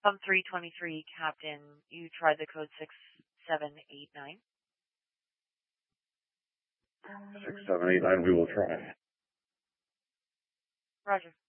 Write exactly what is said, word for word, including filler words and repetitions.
Um, three twenty-three, Captain, you tried the code six seven eight nine. six seven eight nine, we will try. Roger.